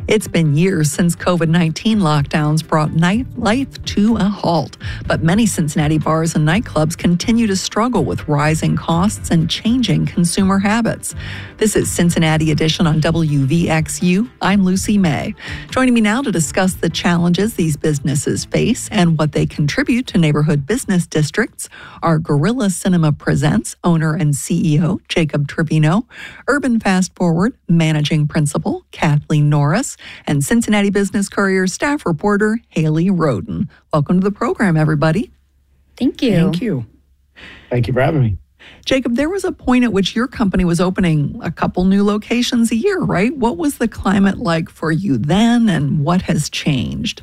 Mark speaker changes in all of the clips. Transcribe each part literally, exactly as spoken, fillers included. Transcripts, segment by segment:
Speaker 1: It's been years since COVID nineteen lockdowns brought nightlife to a halt, but many Cincinnati bars and nightclubs continue to struggle with rising costs and changing consumer habits. This is Cincinnati Edition on W V X U. I'm Lucy May. Joining me now to discuss the challenges these businesses face and what they contribute to neighborhood business districts are Gorilla Cinema Presents owner and C E O Jacob Trevino, Urban Fast Forward managing principal Kathleen Norris, and Cincinnati Business Courier staff reporter Haley Roden. Welcome to the program, everybody.
Speaker 2: Thank you.
Speaker 3: Thank you. Thank you for having me.
Speaker 1: Jacob, there was a point at which your company was opening a couple new locations a year, right? What was the climate like for you then, and what has changed?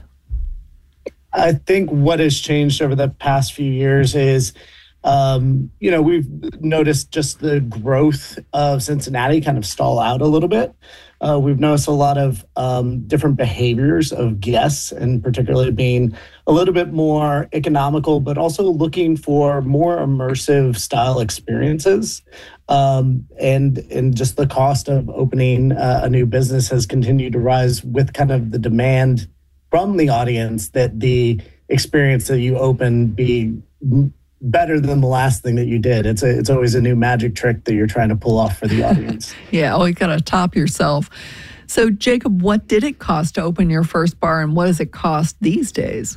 Speaker 3: I think what has changed over the past few years is, um, you know, we've noticed just the growth of Cincinnati kind of stall out a little bit. Uh, we've noticed a lot of um, different behaviors of guests, and particularly being a little bit more economical, but also looking for more immersive style experiences. Um, and and just the cost of opening uh, a new business has continued to rise with kind of the demand from the audience that the experience that you open be better than the last thing that you did. It's a, it's always a new magic trick that you're trying to pull off for the audience.
Speaker 1: Yeah, well, you got to top yourself. So, Jacob, what did it cost to open your first bar, and what does it cost these days?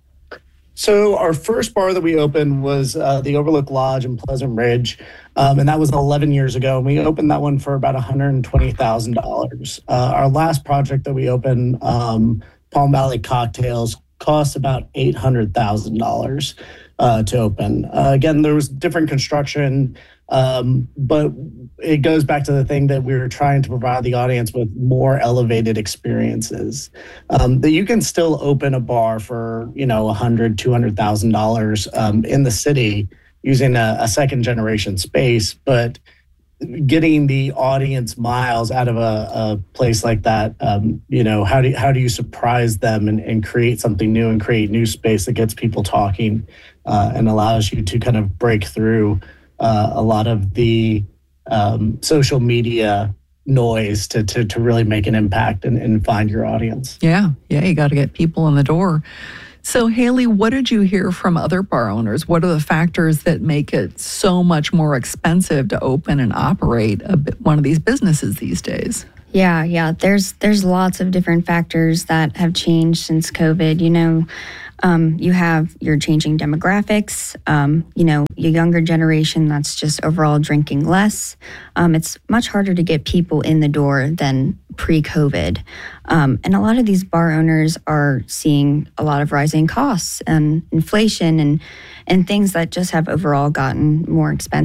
Speaker 3: So our first bar that we opened was uh, the Overlook Lodge in Pleasant Ridge, um, and that was eleven years ago. And we opened that one for about one hundred twenty thousand dollars. Uh, our last project that we opened, um, Palm Valley Cocktails, cost about eight hundred thousand dollars. Uh, to open. Uh, again, there was different construction, um, but it goes back to the thing that we were trying to provide the audience with more elevated experiences. Um, that you can still open a bar for, you know, one hundred thousand dollars, two hundred thousand dollars um, in the city using a, a second generation space, but getting the audience miles out of a, a place like that, um, you know, how do you, how do you surprise them and, and create something new and create new space that gets people talking uh, and allows you to kind of break through uh, a lot of the um, social media noise to, to, to really make an impact and, and find your audience.
Speaker 1: Yeah, yeah, you got to get people in the door. So, Haley, what did you hear from other bar owners? What are the factors that make it so much more expensive to open and operate a bit, one of these businesses these days?
Speaker 2: Yeah, yeah. There's there's lots of different factors that have changed since COVID. You know, um, you have your changing demographics. Um, you know, your younger generation that's just overall drinking less. Um, it's much harder to get people in the door than pre-COVID. Um, and a lot of these bar owners are seeing a lot of rising costs and inflation and and things that just have overall gotten more expensive.